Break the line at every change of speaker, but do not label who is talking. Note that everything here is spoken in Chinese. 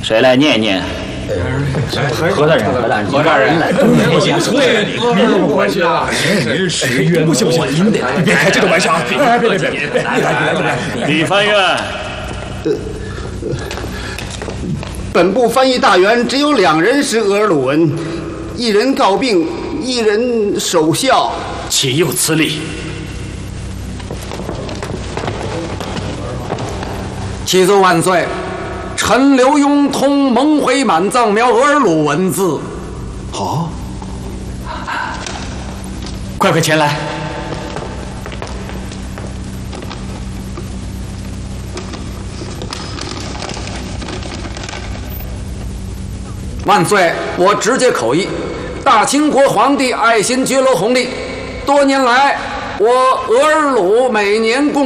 谁来念念？何大人，何大人，何大人来。不行，没关系啊。
不行，你别开这个玩笑啊！别！
李翻院，
本部翻译大员只有2人识额尔鲁文，一人告病，一人守孝。
岂有此理！
启奏万岁，臣刘墉通蒙回满藏苗额尔鲁文字。
好，
快前来！
万岁，我直接口译。大清国皇帝爱新觉罗弘历，多年来，我额尔鲁每年供